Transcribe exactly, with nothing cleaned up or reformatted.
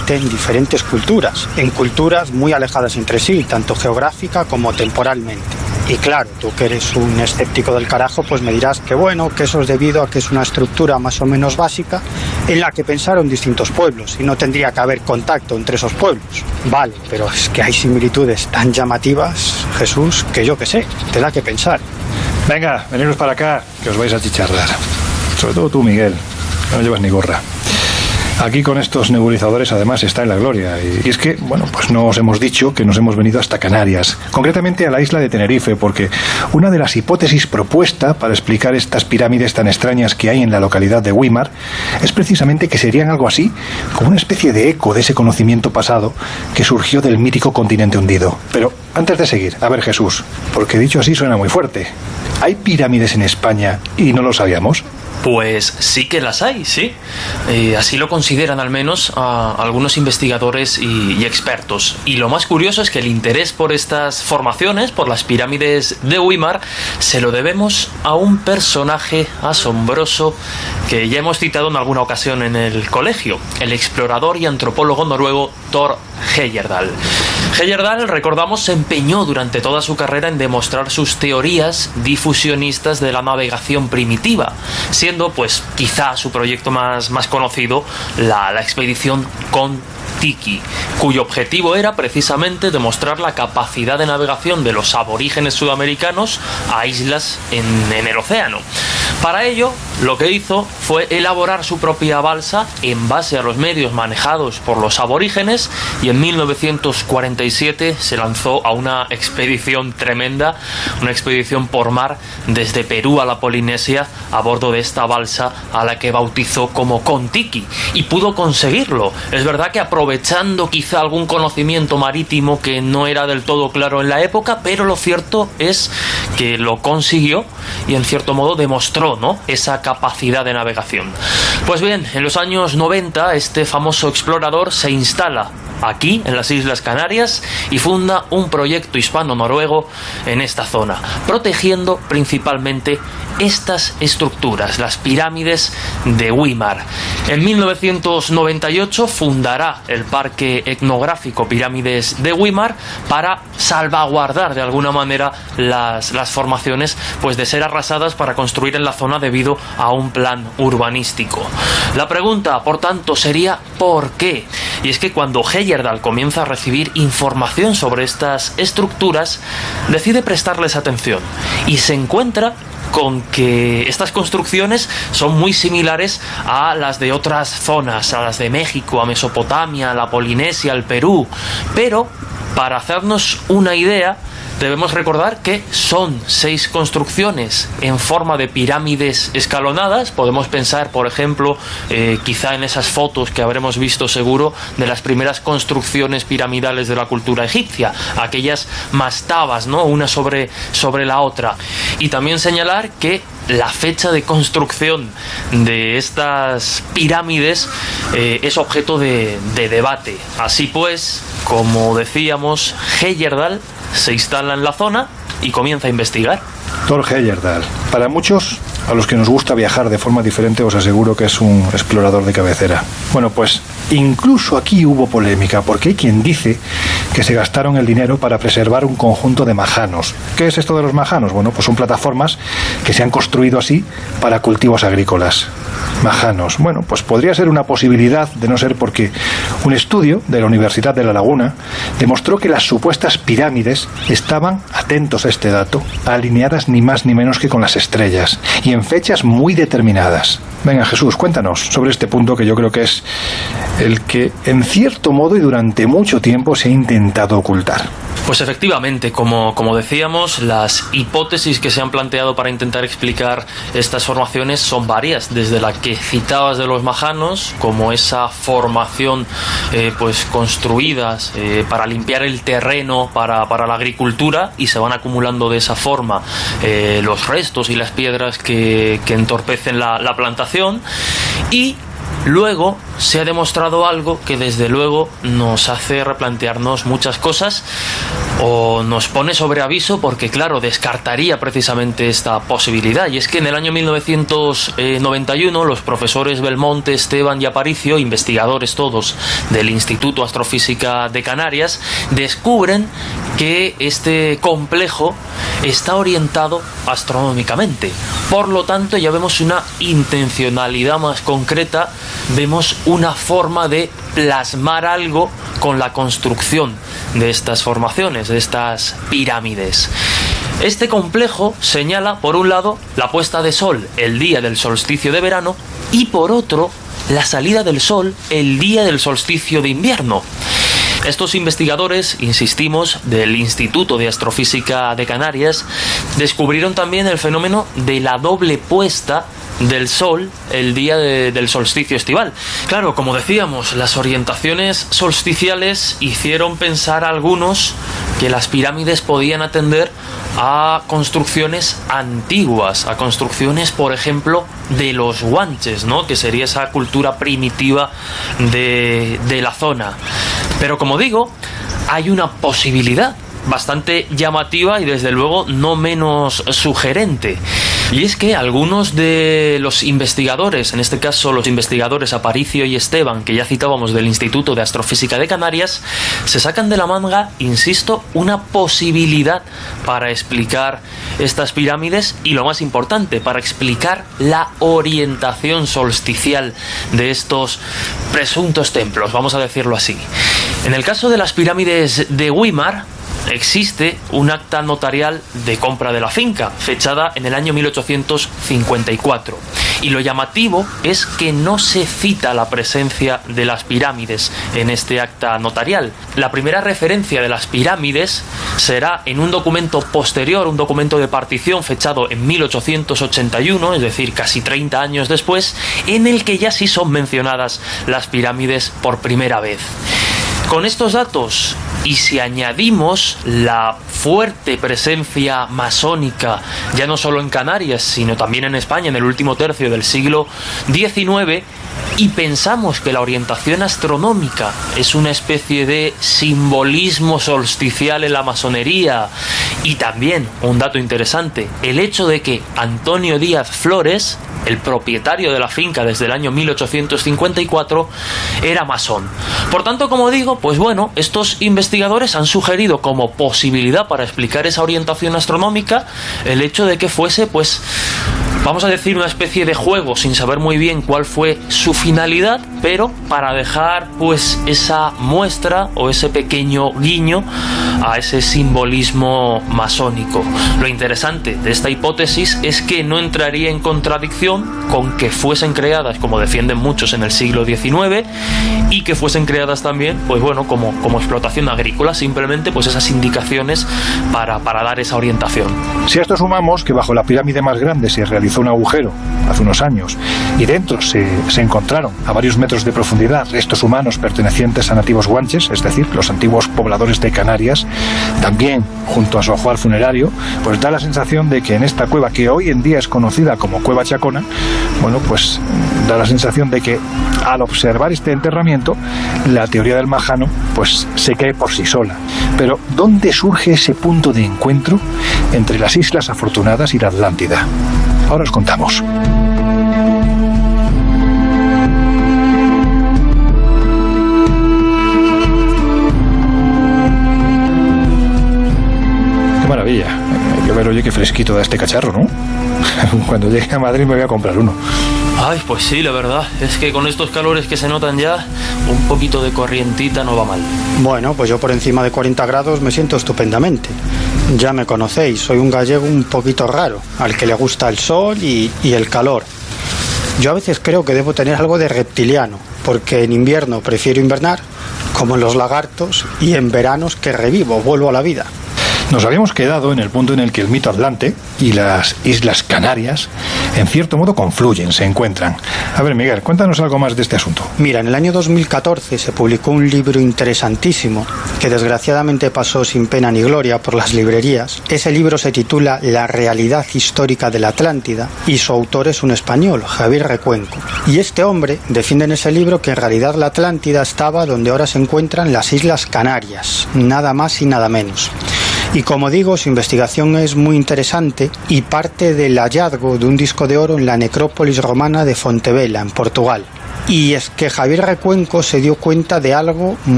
realmente en diferentes culturas, en culturas muy alejadas entre sí, tanto geográfica como temporalmente. Y claro, tú que eres un escéptico del carajo, pues me dirás que bueno, que eso es debido a que es una estructura más o menos básica en la que pensaron distintos pueblos y no tendría que haber contacto entre esos pueblos. Vale, pero es que hay similitudes tan llamativas, Jesús, que yo qué sé, te da que pensar. Venga, veniros para acá, que os vais a chicharrar. Sobre todo tú, Miguel, que no llevas ni gorra. Aquí con estos nebulizadores además está en la gloria. Y es que, bueno, pues no os hemos dicho que nos hemos venido hasta Canarias, concretamente a la isla de Tenerife, porque una de las hipótesis propuesta para explicar estas pirámides tan extrañas que hay en la localidad de Güímar es precisamente que serían algo así, como una especie de eco de ese conocimiento pasado que surgió del mítico continente hundido. Pero antes de seguir, a ver, Jesús, porque dicho así suena muy fuerte. ¿Hay pirámides en España y no lo sabíamos? Pues sí que las hay, sí. Eh, así lo consideran al menos a algunos investigadores y, y expertos. Y lo más curioso es que el interés por estas formaciones, por las pirámides de Güímar, se lo debemos a un personaje asombroso que ya hemos citado en alguna ocasión en el colegio, el explorador y antropólogo noruego Thor Heyerdahl. Heyerdahl, recordamos, se empeñó durante toda su carrera en demostrar sus teorías difusionistas de la navegación primitiva, siendo pues quizá su proyecto más, más conocido la, la expedición Kon-Tiki, cuyo objetivo era precisamente demostrar la capacidad de navegación de los aborígenes sudamericanos a islas en, en el océano. Para ello, lo que hizo fue elaborar su propia balsa en base a los medios manejados por los aborígenes, y en mil novecientos cuarenta y siete se lanzó a una expedición tremenda, una expedición por mar desde Perú a la Polinesia a bordo de esta balsa a la que bautizó como Kon-Tiki, y pudo conseguirlo. Es verdad que aprovechando quizá algún conocimiento marítimo que no era del todo claro en la época, pero lo cierto es que lo consiguió y en cierto modo demostró, ¿no?, esa capacidad de navegación. Pues bien, en los años noventa este famoso explorador se instala aquí en las Islas Canarias y funda un proyecto hispano-noruego en esta zona, protegiendo principalmente estas estructuras, las pirámides de Güímar. En mil novecientos noventa y ocho fundará el Parque Etnográfico Pirámides de Güímar para salvaguardar de alguna manera las, las formaciones, pues de ser arrasadas para construir en la zona debido a un plan urbanístico. La pregunta, por tanto, sería ¿por qué? Y es que cuando Heyerdahl comienza a recibir información sobre estas estructuras, decide prestarles atención y se encuentra con que estas construcciones son muy similares a las de otras zonas, a las de México, a Mesopotamia, a la Polinesia, al Perú. Pero, para hacernos una idea, debemos recordar que son seis construcciones en forma de pirámides escalonadas. Podemos pensar, por ejemplo, eh, quizá en esas fotos que habremos visto seguro de las primeras construcciones piramidales de la cultura egipcia, aquellas mastabas, ¿no?, una sobre, sobre la otra. Y también señalar que la fecha de construcción de estas pirámides eh, es objeto de, de debate. Así pues, como decíamos, Heyerdahl se instala en la zona y comienza a investigar. Thor Heyerdahl. Para muchos, a los que nos gusta viajar de forma diferente, os aseguro que es un explorador de cabecera. Bueno, pues incluso aquí hubo polémica, porque hay quien dice que se gastaron el dinero para preservar un conjunto de majanos. ¿Qué es esto de los majanos? Bueno, pues son plataformas que se han construido así para cultivos agrícolas. Majanos. Bueno, pues podría ser una posibilidad, de no ser porque un estudio de la Universidad de La Laguna demostró que las supuestas pirámides estaban, atentos a este dato, alineadas ni más ni menos que con las estrellas y en fechas muy determinadas. Venga, Jesús, cuéntanos sobre este punto que yo creo que es el que en cierto modo y durante mucho tiempo se ha intentado ocultar. Pues efectivamente, como, como decíamos, las hipótesis que se han planteado para intentar explicar estas formaciones son varias, desde la que citabas de los majanos, como esa formación eh, pues construidas eh, para limpiar el terreno para, para la agricultura, y se van acumulando de esa forma eh, los restos y las piedras que, que entorpecen la, la plantación, y Luego se ha demostrado algo que desde luego nos hace replantearnos muchas cosas o nos pone sobre aviso, porque claro, descartaría precisamente esta posibilidad. Y es que en el año mil novecientos noventa y uno los profesores Belmonte, Esteban y Aparicio, investigadores todos del Instituto Astrofísica de Canarias, descubren que este complejo está orientado astronómicamente. Por lo tanto, ya vemos una intencionalidad más concreta, vemos una forma de plasmar algo con la construcción de estas formaciones, de estas pirámides. Este complejo señala, por un lado, la puesta de sol el día del solsticio de verano y, por otro, la salida del sol el día del solsticio de invierno. Estos investigadores, insistimos, del Instituto de Astrofísica de Canarias, descubrieron también el fenómeno de la doble puesta del sol el día de, del solsticio estival. Claro, como decíamos, las orientaciones solsticiales hicieron pensar a algunos que las pirámides podían atender a construcciones antiguas, a construcciones, por ejemplo, de los guanches, ¿no?, que sería esa cultura primitiva de, de la zona. Pero como digo, hay una posibilidad bastante llamativa y desde luego no menos sugerente. Y es que algunos de los investigadores, en este caso los investigadores Aparicio y Esteban, que ya citábamos del Instituto de Astrofísica de Canarias, se sacan de la manga, insisto, una posibilidad para explicar estas pirámides y, lo más importante, para explicar la orientación solsticial de estos presuntos templos, vamos a decirlo así. En el caso de las pirámides de Güímar, existe un acta notarial de compra de la finca, fechada en el año mil ochocientos cincuenta y cuatro. Y lo llamativo es que no se cita la presencia de las pirámides en este acta notarial. La primera referencia de las pirámides será en un documento posterior, un documento de partición fechado en mil ochocientos ochenta y uno, es decir, casi treinta años después, en el que ya sí son mencionadas las pirámides por primera vez. Con estos datos, y si añadimos la fuerte presencia masónica, ya no solo en Canarias, sino también en España en el último tercio del siglo diecinueve, y pensamos que la orientación astronómica es una especie de simbolismo solsticial en la masonería, y también, un dato interesante, el hecho de que Antonio Díaz Flores, el propietario de la finca desde el año mil ochocientos cincuenta y cuatro, era masón. Por tanto, como digo, pues bueno, estos investigadores han sugerido como posibilidad para explicar esa orientación astronómica el hecho de que fuese, pues, vamos a decir, una especie de juego, sin saber muy bien cuál fue su finalidad, pero para dejar pues esa muestra o ese pequeño guiño a ese simbolismo masónico. Lo interesante de esta hipótesis es que no entraría en contradicción con que fuesen creadas, como defienden muchos, en el siglo diecinueve, y que fuesen creadas también, pues bueno, como, como explotación agrícola, simplemente pues esas indicaciones para, para dar esa orientación. Si a esto sumamos que bajo la pirámide más grande se realizó un agujero hace unos años y dentro se, se encontraron a varios metros de profundidad restos humanos pertenecientes a nativos guanches, es decir, los antiguos pobladores de Canarias, también junto a su ajuar funerario, pues da la sensación de que en esta cueva, que hoy en día es conocida como Cueva Chacona, bueno, pues da la sensación de que al observar este enterramiento, la teoría del Majano pues se cae por sí sola. Pero ¿dónde surge ese punto de encuentro entre las Islas Afortunadas y la Atlántida? Ahora os contamos. Qué maravilla. Hay que ver, oye, qué fresquito da este cacharro, ¿no? Cuando llegue a Madrid me voy a comprar uno. Ay, pues sí, la verdad, es que con estos calores que se notan ya, un poquito de corrientita no va mal. Bueno, pues yo por encima de cuarenta grados me siento estupendamente. Ya me conocéis, soy un gallego un poquito raro, al que le gusta el sol y, y el calor. Yo a veces creo que debo tener algo de reptiliano, porque en invierno prefiero invernar, como en los lagartos, y en veranos que revivo, vuelvo a la vida. Nos habíamos quedado en el punto en el que el mito Atlante y las Islas Canarias, en cierto modo, confluyen, se encuentran. A ver, Miguel, cuéntanos algo más de este asunto. Mira, en el año dos mil catorce se publicó un libro interesantísimo que desgraciadamente pasó sin pena ni gloria por las librerías. Ese libro se titula La realidad histórica de la Atlántida y su autor es un español, Javier Recuenco. Y este hombre defiende en ese libro que en realidad la Atlántida estaba donde ahora se encuentran las Islas Canarias, nada más y nada menos. Y como digo, su investigación es muy interesante y parte del hallazgo de un disco de oro en la necrópolis romana de Fontevela, en Portugal. Y es que Javier Recuenco se dio cuenta de algo